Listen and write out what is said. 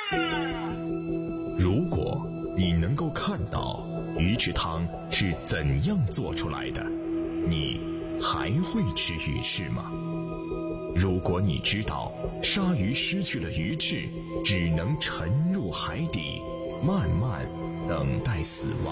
如果你能够看到鱼翅汤是怎样做出来的，你还会吃鱼翅吗？如果你知道鲨鱼失去了鱼翅，只能沉入海底，慢慢等待死亡，